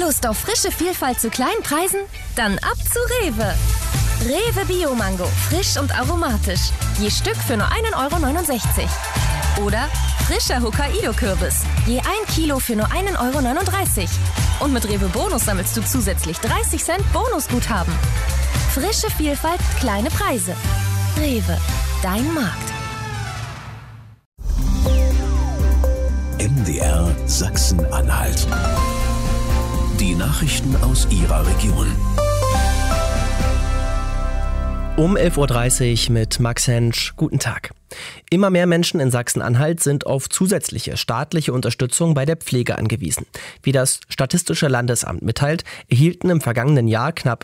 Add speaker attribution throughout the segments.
Speaker 1: Lust auf frische Vielfalt zu kleinen Preisen? Dann ab zu Rewe. Rewe Bio-Mango, frisch und aromatisch. Je Stück für nur 1,69 € Oder frischer Hokkaido-Kürbis, je 1 Kilo für nur 1,39 € Und mit Rewe Bonus sammelst du zusätzlich 30 Cent Bonusguthaben. Frische Vielfalt, kleine Preise. Rewe, dein Markt.
Speaker 2: MDR Sachsen-Anhalt. Die Nachrichten aus Ihrer Region.
Speaker 3: Um 11.30 Uhr mit Max Hensch. Guten Tag. Immer mehr Menschen in Sachsen-Anhalt sind auf zusätzliche staatliche Unterstützung bei der Pflege angewiesen. Wie das Statistische Landesamt mitteilt, erhielten im vergangenen Jahr knapp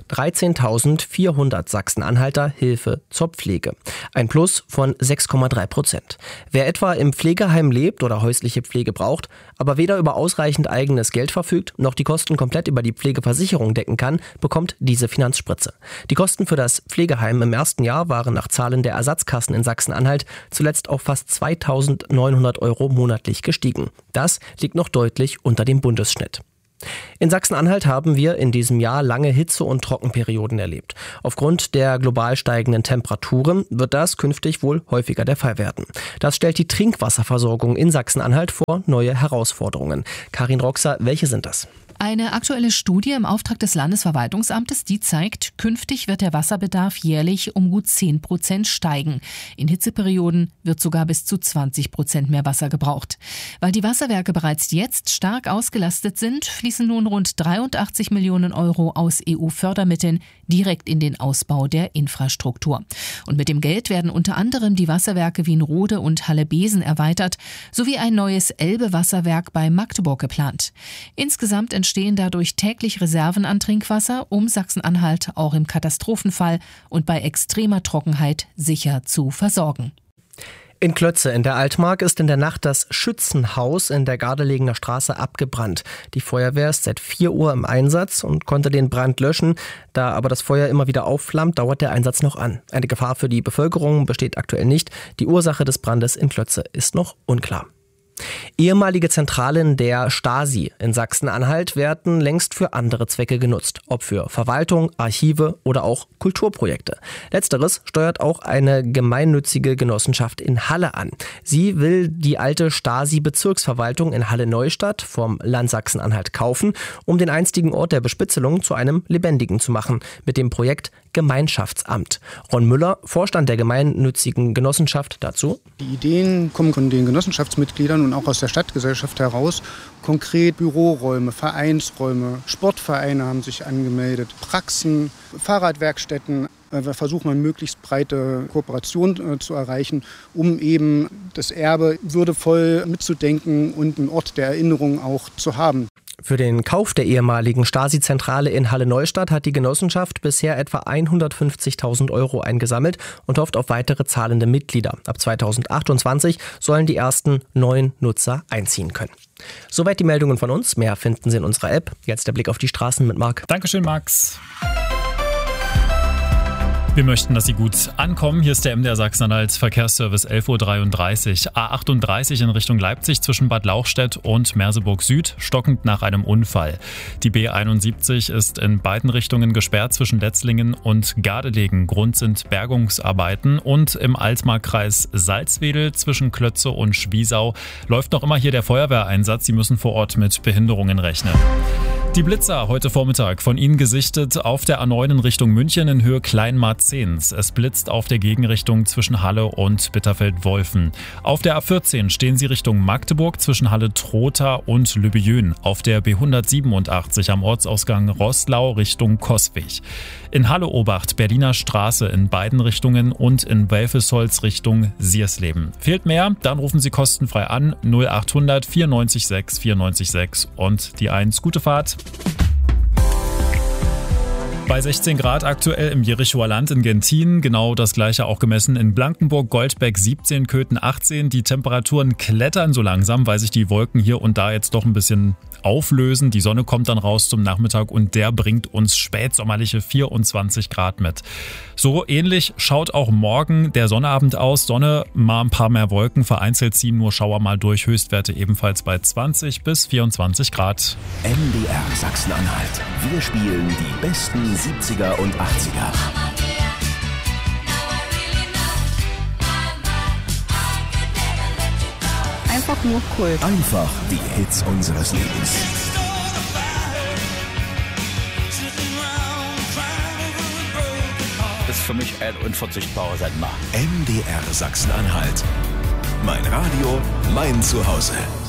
Speaker 3: 13.400 Sachsen-Anhalter Hilfe zur Pflege. Ein Plus von 6,3%. Wer etwa im Pflegeheim lebt oder häusliche Pflege braucht, aber weder über ausreichend eigenes Geld verfügt, noch die Kosten komplett über die Pflegeversicherung decken kann, bekommt diese Finanzspritze. Die Kosten für das Pflegeheim im ersten Jahr waren nach Zahlen der Ersatzkassen in Sachsen-Anhalt zuletzt auf fast 2.900 € monatlich gestiegen. Das liegt noch deutlich unter dem Bundesschnitt. In Sachsen-Anhalt haben wir in diesem Jahr lange Hitze- und Trockenperioden erlebt. Aufgrund der global steigenden Temperaturen wird das künftig wohl häufiger der Fall werden. Das stellt die Trinkwasserversorgung in Sachsen-Anhalt vor neue Herausforderungen. Karin Roxer, welche sind das?
Speaker 4: Eine aktuelle Studie im Auftrag des Landesverwaltungsamtes, die zeigt, künftig wird der Wasserbedarf jährlich um gut 10% steigen. In Hitzeperioden wird sogar bis zu 20% mehr Wasser gebraucht. Weil die Wasserwerke bereits jetzt stark ausgelastet sind, fließen nun rund 83 Millionen € aus EU-Fördermitteln direkt in den Ausbau der Infrastruktur. Und mit dem Geld werden unter anderem die Wasserwerke Wienrode und Halle-Besen erweitert, sowie ein neues Elbe-Wasserwerk bei Magdeburg geplant. Insgesamt entstehen dadurch täglich Reserven an Trinkwasser, um Sachsen-Anhalt auch im Katastrophenfall und bei extremer Trockenheit sicher zu versorgen.
Speaker 3: In Klötze in der Altmark ist in der Nacht das Schützenhaus in der Gardelegener Straße abgebrannt. Die Feuerwehr ist seit 4 Uhr im Einsatz und konnte den Brand löschen. Da aber das Feuer immer wieder aufflammt, dauert der Einsatz noch an. Eine Gefahr für die Bevölkerung besteht aktuell nicht. Die Ursache des Brandes in Klötze ist noch unklar. Ehemalige Zentralen der Stasi in Sachsen-Anhalt werden längst für andere Zwecke genutzt, ob für Verwaltung, Archive oder auch Kulturprojekte. Letzteres steuert auch eine gemeinnützige Genossenschaft in Halle an. Sie will die alte Stasi-Bezirksverwaltung in Halle-Neustadt vom Land Sachsen-Anhalt kaufen, um den einstigen Ort der Bespitzelung zu einem lebendigen zu machen, mit dem Projekt Gemeinschaftsamt. Ron Müller, Vorstand der gemeinnützigen Genossenschaft, dazu:
Speaker 5: Die Ideen kommen von den Genossenschaftsmitgliedern und auch aus der Stadtgesellschaft heraus. Konkret Büroräume, Vereinsräume, Sportvereine haben sich angemeldet, Praxen, Fahrradwerkstätten. Wir versuchen, eine möglichst breite Kooperation zu erreichen, um eben das Erbe würdevoll mitzudenken und einen Ort der Erinnerung auch zu haben.
Speaker 3: Für den Kauf der ehemaligen Stasi-Zentrale in Halle-Neustadt hat die Genossenschaft bisher etwa 150.000 € eingesammelt und hofft auf weitere zahlende Mitglieder. Ab 2028 sollen die ersten neuen Nutzer einziehen können. Soweit die Meldungen von uns. Mehr finden Sie in unserer App. Jetzt der Blick auf die Straßen mit Marc.
Speaker 6: Dankeschön, Max. Wir möchten, dass Sie gut ankommen. Hier ist der MDR Sachsen-Anhalt Verkehrsservice 11.33 Uhr. A38 in Richtung Leipzig zwischen Bad Lauchstädt und Merseburg Süd, stockend nach einem Unfall. Die B71 ist in beiden Richtungen gesperrt zwischen Letzlingen und Gardelegen. Grund sind Bergungsarbeiten. Und im Altmarkkreis Salzwedel zwischen Klötze und Schwiesau läuft noch immer hier der Feuerwehreinsatz. Sie müssen vor Ort mit Behinderungen rechnen. Die Blitzer heute Vormittag von Ihnen gesichtet auf der A9 in Richtung München in Höhe Kleinmarzens. Es blitzt auf der Gegenrichtung zwischen Halle und Bitterfeld-Wolfen. Auf der A14 stehen Sie Richtung Magdeburg zwischen Halle-Trotha und Lübejön. Auf der B187 am Ortsausgang Roßlau Richtung Coswig. In Halle-Obacht Berliner Straße in beiden Richtungen und in Welfesholz Richtung Siersleben. Fehlt mehr? Dann rufen Sie kostenfrei an 0800 94 6 94 6 und die 1. Gute Fahrt. Bei 16 Grad aktuell im Jerichoer Land in Gentin, genau das gleiche auch gemessen in Blankenburg, Goldbeck 17, Köthen 18. Die Temperaturen klettern so langsam, weil sich die Wolken hier und da jetzt doch ein bisschen auflösen. Die Sonne kommt dann raus zum Nachmittag und der bringt uns spätsommerliche 24 Grad mit. So ähnlich schaut auch morgen der Sonnabend aus. Sonne, mal ein paar mehr Wolken, vereinzelt ziehen nur Schauer mal durch. Höchstwerte ebenfalls bei 20 bis 24 Grad.
Speaker 2: MDR Sachsen-Anhalt. Wir spielen die besten 70er und 80er.
Speaker 7: Einfach nur cool.
Speaker 2: Einfach die Hits unseres Lebens.
Speaker 8: Das ist für mich ein unverzichtbarer Sender.
Speaker 2: MDR Sachsen-Anhalt. Mein Radio, mein Zuhause.